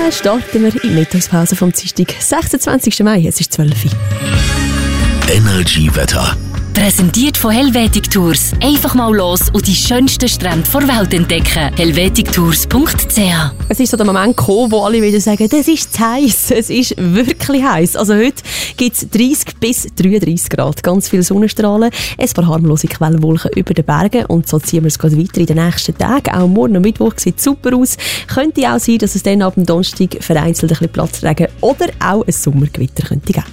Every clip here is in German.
zusammen starten wir in die Mittagspause vom Dienstag, 26. Mai, es ist 12 Uhr. Energy-Wetter. Präsentiert von Helvetic Tours. Einfach mal los und die schönsten Strände der Welt entdecken. helvetictours.ch. Es ist so der Moment gekommen, wo alle wieder sagen, das ist zu heiß. Es ist wirklich heiß. Also heute gibt es 30 bis 33 Grad. Ganz viele Sonnenstrahlen, ein paar harmlose Quellwolken über den Bergen. Und so ziehen wir es gerade weiter in den nächsten Tagen. Auch morgen und Mittwoch sieht es super aus. Könnte auch sein, dass es dann ab dem Donnerstag vereinzelt ein bisschen Platzregen oder auch ein Sommergewitter könnte geben.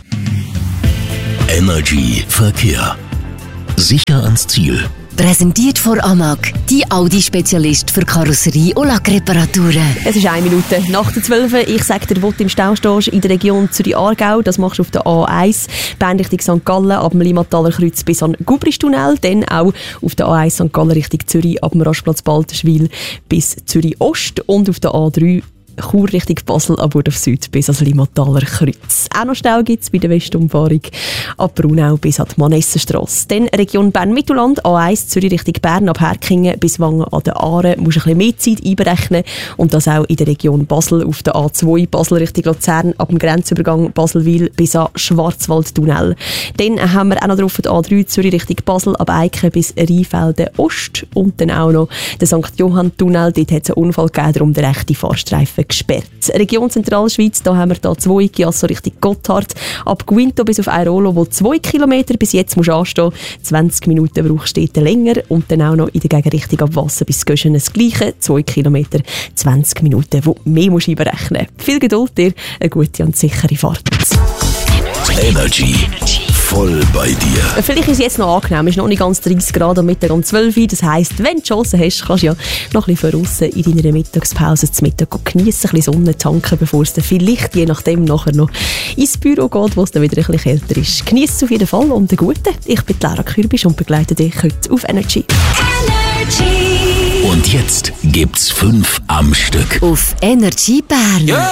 Energy Verkehr. Sicher ans Ziel. Präsentiert von Amag, die Audi-Spezialist für Karosserie- und Lackreparaturen. Es ist 1 Minute nach der 12 Uhr. Ich sage dir, wo du im Stau stehst, in der Region Zürich-Aargau. Das machst du auf der A1, Bern Richtung St. Gallen, ab dem Limmataler Kreuz bis an Gubristunnel. Dann auch auf der A1 St. Gallen Richtung Zürich, ab dem Rastplatz Balterschwil bis Zürich-Ost. Und auf der A3 Chur Richtung Basel, aber auf Süd bis ans Limmataler Kreuz. Auch noch Stau gibt es bei der Westumfahrung ab Brunau bis an die Manessenstrasse. Dann Region Bern-Mittelland, A1 Zürich Richtung Bern, ab Herkingen bis Wangen an der Aare. Musst ein bisschen mehr Zeit einberechnen. Und das auch in der Region Basel auf der A2 Basel Richtung Luzern, ab dem Grenzübergang Baselwil bis an Schwarzwaldtunnel. Dann haben wir auch noch drauf die A3 Zürich Richtung Basel, ab Eiken bis Rheinfelden Ost. Und dann auch noch den St. Johann-Tunnel. Dort hat es einen Unfall gegeben, darum der rechte Fahrstreifen gesperrt. Region Zentralschweiz, da haben wir da 2 Giasso Richtung Gotthard, ab Guinto bis auf Airolo, wo 2 Kilometer bis jetzt musst anstehen. 20 Minuten brauchst du länger. Und dann auch noch in der Gegenrichtung ab Wasser bis Göschen das Gleiche, 2 Kilometer, 20 Minuten, wo mehr musst du einberechnen. Viel Geduld dir, eine gute und sichere Fahrt. Energy. Voll bei dir. Vielleicht ist es jetzt noch angenehm, es ist noch nicht ganz 30 Grad am Mittag um 12 Uhr. Das heisst, wenn du die Chance hast, kannst du ja noch ein bisschen draussen in deiner Mittagspause zum Mittag geniessen, ein bisschen Sonne tanken, bevor es dann vielleicht, je nachdem, nachher noch ins Büro geht, wo es dann wieder ein bisschen kälter ist. Genieß es auf jeden Fall und einen guten. Ich bin Lara Kürbisch und begleite dich heute auf Energy. Und jetzt gibt's 5 am Stück. Auf Energy Bern.